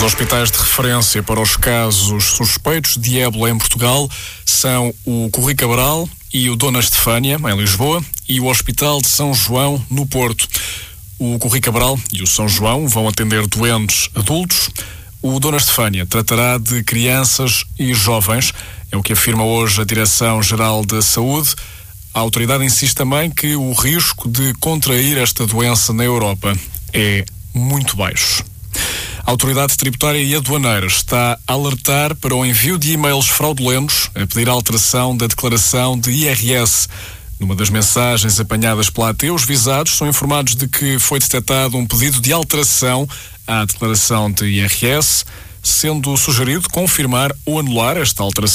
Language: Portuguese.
hospitais de referência para os casos suspeitos de ébola em Portugal são o Correio Cabral e o Dona Estefânia, em Lisboa, e o Hospital de São João, no Porto. O Correio Cabral e o São João vão atender doentes adultos. O Dona Estefânia tratará de crianças e jovens, é o que afirma hoje a Direção-Geral da Saúde. A autoridade insiste também que o risco de contrair esta doença na Europa é muito baixo. A Autoridade Tributária e Aduaneira está a alertar para o envio de e-mails fraudulentos a pedir a alteração da declaração de IRS. Numa das mensagens apanhadas pela AT, os visados são informados de que foi detectado um pedido de alteração à declaração de IRS, sendo sugerido confirmar ou anular esta alteração